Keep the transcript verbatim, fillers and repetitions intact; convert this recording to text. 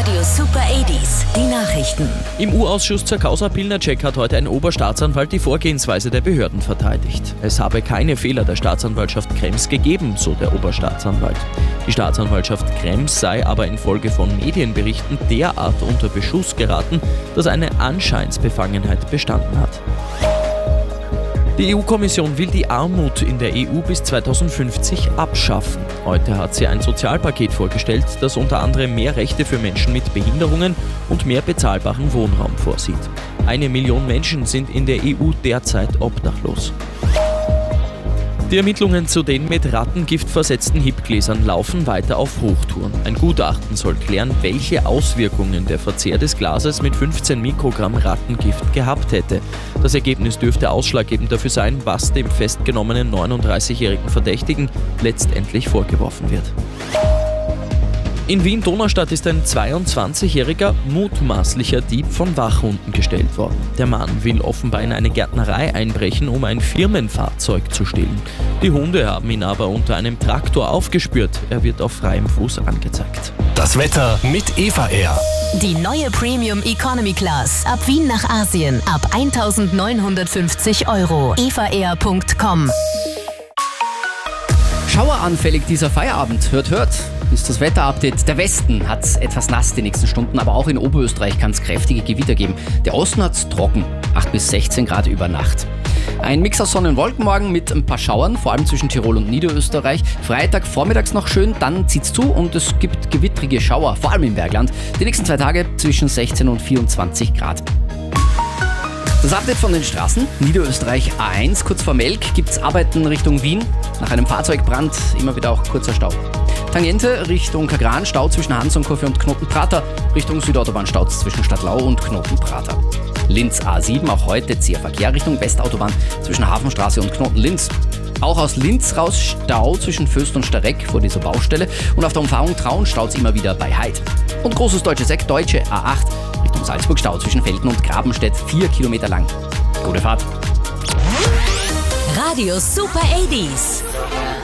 Radio Super achtziger, die Nachrichten. Im U-Ausschuss zur Causa Pilnacek hat heute ein Oberstaatsanwalt die Vorgehensweise der Behörden verteidigt. Es habe keine Fehler der Staatsanwaltschaft Krems gegeben, so der Oberstaatsanwalt. Die Staatsanwaltschaft Krems sei aber infolge von Medienberichten derart unter Beschuss geraten, dass eine Anscheinsbefangenheit bestanden hat. Die E U-Kommission will die Armut in der E U bis zweitausendfünfzig abschaffen. Heute hat sie ein Sozialpaket vorgestellt, das unter anderem mehr Rechte für Menschen mit Behinderungen und mehr bezahlbaren Wohnraum vorsieht. Eine Million Menschen sind in der E U derzeit obdachlos. Die Ermittlungen zu den mit Rattengift versetzten Hipgläsern laufen weiter auf Hochtouren. Ein Gutachten soll klären, welche Auswirkungen der Verzehr des Glases mit fünfzehn Mikrogramm Rattengift gehabt hätte. Das Ergebnis dürfte ausschlaggebend dafür sein, was dem festgenommenen neununddreißigjährigen Verdächtigen letztendlich vorgeworfen wird. In Wien-Donaustadt ist ein zweiundzwanzigjähriger mutmaßlicher Dieb von Wachhunden gestellt worden. Der Mann will offenbar in eine Gärtnerei einbrechen, um ein Firmenfahrzeug zu stehlen. Die Hunde haben ihn aber unter einem Traktor aufgespürt. Er wird auf freiem Fuß angezeigt. Das Wetter mit Eva Air. Die neue Premium Economy Class. Ab Wien nach Asien. Ab eintausendneunhundertfünfzig Euro. eva air punkt com. Schaueranfällig dieser Feierabend. Hört, hört. Ist das Wetterupdate. Der Westen hat es etwas nass die nächsten Stunden, aber auch in Oberösterreich kann es kräftige Gewitter geben. Der Osten hat es trocken. acht bis sechzehn Grad über Nacht. Ein Mix aus Sonne und Wolken morgen mit ein paar Schauern, vor allem zwischen Tirol und Niederösterreich. Freitag vormittags noch schön, dann zieht's zu und es gibt gewittrige Schauer, vor allem im Bergland. Die nächsten zwei Tage zwischen sechzehn und vierundzwanzig Grad. Das Update von den Straßen. Niederösterreich A eins, kurz vor Melk, gibt's Arbeiten Richtung Wien. Nach einem Fahrzeugbrand immer wieder auch kurzer Stau. Tangente Richtung Kagran, Stau zwischen Hansonkurve und Knotenprater. Richtung Südautobahn Stau zwischen Stadtlau und Knotenprater. Linz A sieben, auch heute zäher Verkehr Richtung Westautobahn zwischen Hafenstraße und Knoten-Linz. Auch aus Linz raus Stau zwischen Föst und Starek vor dieser Baustelle. Und auf der Umfahrung Traun staut's immer wieder bei Heid. Und großes deutsches Eck, Deutsche A acht, Richtung Salzburg Stau zwischen Velten und Grabenstedt, vier Kilometer lang. Gute Fahrt. Radio Super achtziger.